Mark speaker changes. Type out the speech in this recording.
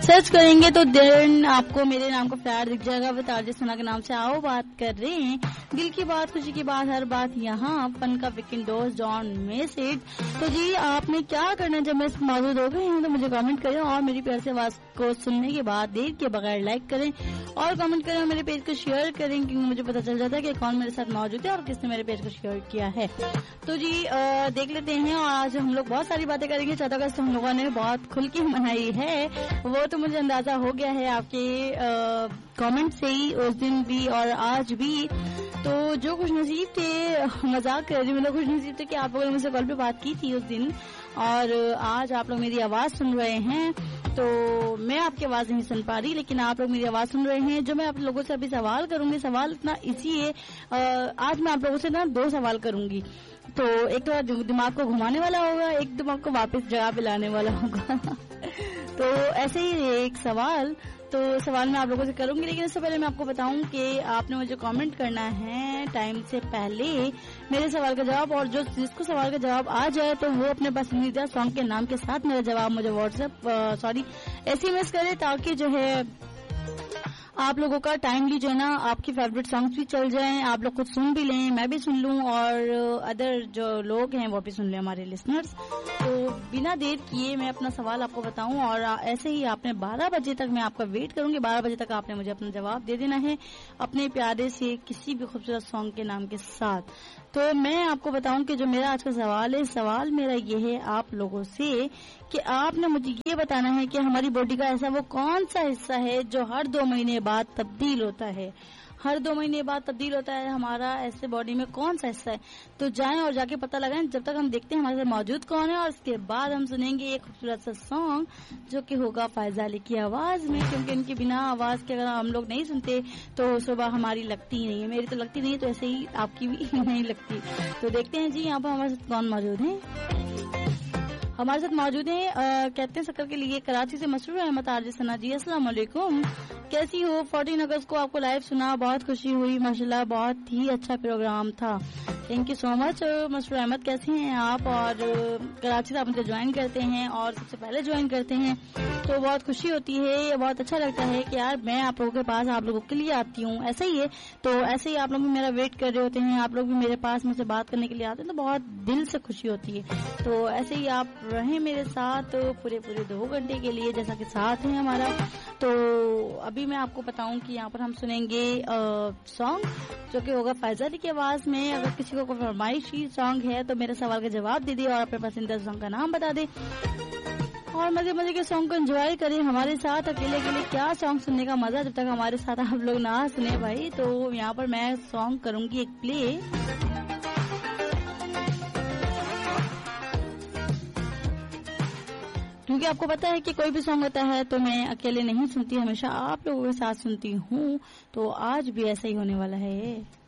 Speaker 1: Search करेंगे तो then आपको मेरे नाम का फ्लैट दिख जाएगा विद आरजे सना के नाम से। आओ बात कर रहे हैं दिल की बात, खुशी की बात, हर बात यहाँ, फन का वीकेंड डोज डॉन मैसेज। तो जी आपने क्या करना है, जब मैं मौजूद हो गई हूँ तो मुझे कमेंट करें और मेरी प्यार से आवाज को सुनने के बाद देर के बगैर लाइक करें और कमेंट करें और मेरे पेज को शेयर करें, क्योंकि मुझे पता चल जाता है कि कौन मेरे साथ मौजूद है और किसने मेरे पेज को शेयर किया है। तो जी देख लेते हैं, और आज हम लोग बहुत सारी बातें करेंगे। 14 अगस्त हम लोगों ने बहुत खुल के मनाई है, वो तो मुझे अंदाजा हो गया है आपके कमेंट से ही, उस दिन भी और आज भी। तो जो खुश नसीब थे, मजाक कर रही हूँ, खुश नसीब थे कि आप लोगों ने मुझसे कॉल पे बात की थी उस दिन, और आज आप लोग मेरी आवाज सुन रहे हैं। तो मैं आपकी आवाज नहीं सुन पा रही, लेकिन आप लोग मेरी आवाज सुन रहे हैं। जो मैं आप लोगों से अभी सवाल करूंगी, सवाल इतना इजी है, आज मैं आप लोगों से ना 2 सवाल करूंगी। तो एक तो दिमाग को घुमाने वाला होगा, एक दिमाग को वापस जगह पे लाने वाला होगा। तो ऐसे ही एक सवाल, तो सवाल मैं आप लोगों से करूंगी, लेकिन उससे पहले मैं आपको बताऊं कि आपने मुझे कमेंट करना है टाइम से पहले मेरे सवाल का जवाब, और जो जिसको सवाल का जवाब आ जाए तो वो अपने पसंदीदा सॉन्ग के नाम के साथ मेरा जवाब मुझे SMS करे, ताकि जो है आप लोगों का टाइमली जो है ना आपकी फेवरेट सॉन्ग्स भी चल जाएं, आप लोग खुद सुन भी लें, मैं भी सुन लूं और अदर जो लोग हैं वो भी सुन लें, हमारे लिसनर्स। तो बिना देर किए मैं अपना सवाल आपको बताऊं, और ऐसे ही आपने 12 बजे तक मैं आपका वेट करूंगी। 12 बजे तक आपने मुझे अपना जवाब दे देना है अपने प्यारे से किसी भी खूबसूरत सॉन्ग के नाम के साथ। तो मैं आपको बताऊं कि जो मेरा आज का सवाल है, सवाल मेरा ये है आप लोगों से कि आपने मुझे ये बताना है कि हमारी बॉडी का ऐसा वो कौन सा हिस्सा है जो हर 2 महीने बाद तब्दील होता है। हर 2 महीने बाद तब्दील होता है हमारा, ऐसे बॉडी में कौन सा हिस्सा है। तो जाएं और जाके पता लगाएं, जब तक हम देखते हैं हमारे साथ मौजूद कौन है, और इसके बाद हम सुनेंगे एक खूबसूरत सा सॉन्ग जो कि होगा फायजा अली की आवाज में, क्योंकि इनकी बिना आवाज के अगर हम लोग नहीं सुनते तो सुबह हमारी लगती ही नहीं है। मेरी तो लगती नहीं, तो ऐसे ही आपकी भी नहीं लगती। तो देखते हैं जी यहाँ पर हमारे साथ कौन मौजूद है। हमारे साथ मौजूद है कहते हैं शक्कर के लिए कराची से मसरूर अहमद आरजे सना जी। अस्सलाम वालेकुम, कैसी हो? 14 अगस्त को आपको लाइव सुना, बहुत खुशी हुई, माशाल्लाह बहुत ही अच्छा प्रोग्राम था। Thank you so much Masroor Ahmad, कैसे हैं आप? और कराची से आप मुझे ज्वाइन करते हैं और सबसे पहले ज्वाइन करते हैं, तो बहुत खुशी होती है, बहुत अच्छा लगता है कि यार मैं आप लोगों के पास आप लोगों के लिए आती हूँ। ऐसा ही है, तो ऐसे ही आप लोग भी मेरा वेट कर रहे होते हैं, आप लोग भी मेरे पास मुझसे बात करने के लिए आते हैं, तो बहुत दिल से खुशी होती है। तो ऐसे ही आप रहें मेरे साथ पूरे 2 घंटे के लिए, जैसा कि साथ है हमारा। तो अभी मैं आपको बताऊं कि यहाँ पर हम सुनेंगे सॉन्ग जो कि होगा फैजा अली की आवाज में। अगर किसी को कोई फरमाइशी सॉन्ग है तो मेरे सवाल का जवाब दे दे और अपने पसंदीदा सॉन्ग का नाम बता दे, और मजे मजे के सॉन्ग को एंजॉय करें हमारे साथ। अकेले अकेले क्या सॉन्ग सुनने का मजा, जब तक हमारे साथ आप लोग ना सुने भाई। तो यहाँ पर मैं सॉन्ग करूंगी एक प्ले, क्योंकि आपको पता है कि कोई भी सॉन्ग होता है तो मैं अकेले नहीं सुनती, हमेशा आप लोगों के साथ सुनती हूँ। तो आज भी ऐसा ही होने वाला है।